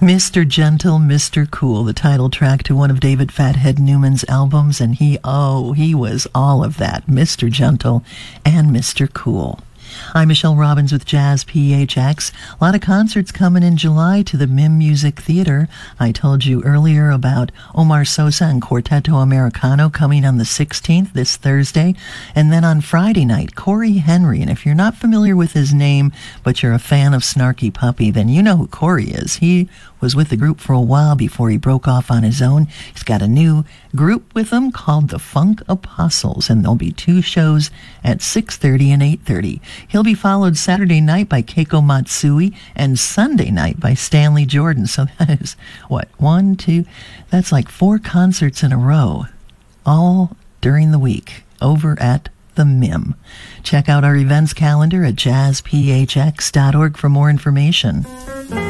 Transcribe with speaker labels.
Speaker 1: Mr. Gentle, Mr. Cool, the title track to one of David Fathead Newman's albums, and he was all of that, Mr. Gentle and Mr. Cool. I'm Michelle Robbins with Jazz PHX. A lot of concerts coming in July to the MIM Music Theater. I told you earlier about Omar Sosa and Quarteto Americano coming on the 16th, this Thursday. And then on Friday night, Corey Henry. And if you're not familiar with his name, but you're a fan of Snarky Puppy, then you know who Corey is. He was with the group for a while before he broke off on his own. He's got a new group with him called the Funk Apostles, and there'll be 2 shows at 6:30 and 8:30. He'll be followed Saturday night by Keiko Matsui and Sunday night by Stanley Jordan. So that is, 1, 2, that's like 4 concerts in a row, all during the week over at the MIM. Check out our events calendar at jazzphx.org for more information.